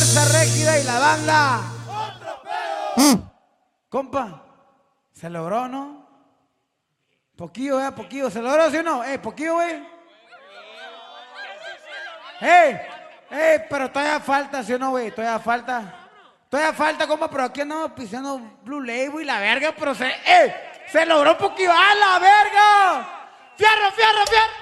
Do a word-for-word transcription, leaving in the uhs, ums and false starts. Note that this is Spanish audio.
Raza Régida y la banda. Compa, se logró, ¿no? Poquillo, eh, poquillo. ¿Se logró, sí o no? Eh, poquillo, güey. Eh, eh, pero todavía falta, ¿sí o no, güey? Todavía falta. Todavía falta, compa, pero aquí andamos pisando Blue Label y la verga, pero se, eh, se logró poquillo. ¡A la verga! ¡Fierro, fierro, fierro!